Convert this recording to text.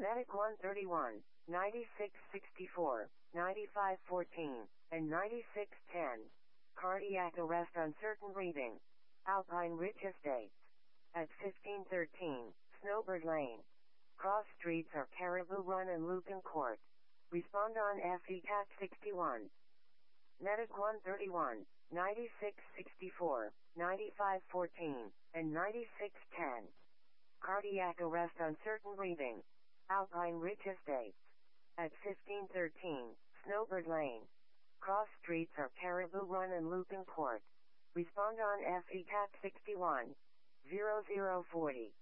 Medic 131, 9664, 9514, and 9610. Cardiac arrest uncertain reading. Alpine Ridge Estates. At 1513, Snowbird Lane. Cross streets are Caribou Run and Lucan Court. Respond on FECAT 61. Medic 131, 9664, 9514, and 9610. Cardiac arrest uncertain reading. Alpine Ridge Estates. At 1513, Snowbird Lane. Cross streets are Caribou Run and Lucan Court. Respond on FECAT 61. 0040.